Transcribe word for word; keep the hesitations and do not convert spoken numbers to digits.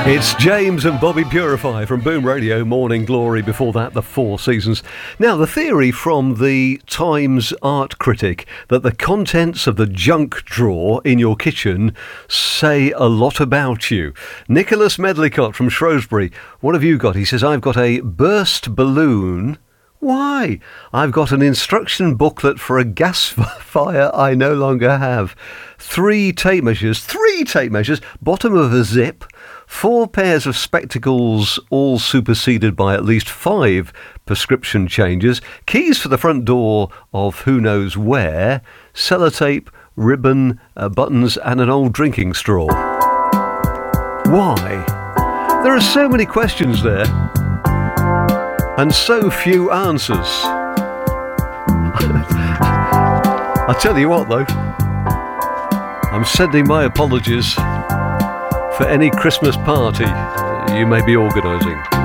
It's James and Bobby Purify from Boom Radio, Morning Glory, before that the Four Seasons. Now, the theory from the Times art critic that the contents of the junk drawer in your kitchen say a lot about you. Nicholas Medlicott from Shrewsbury, what have you got? He says, I've got a burst balloon. Why? I've got an instruction booklet for a gas fire I no longer have. Three tape measures, three tape measures, bottom of a zip, four pairs of spectacles, all superseded by at least five prescription changes, keys for the front door of who knows where, sellotape, ribbon, uh, buttons and an old drinking straw. Why? There are so many questions there. And so few answers. I tell you what though, I'm sending my apologies for any Christmas party you may be organising.